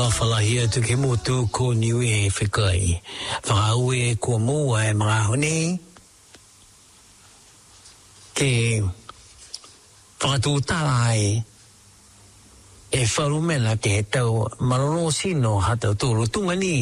fala hia tu ke motu ko niwe whikai. Whakauwe ko mua e mga honi. Ke whakatūtārai e wharumela ke he tau marono sino hatau tūru tungani.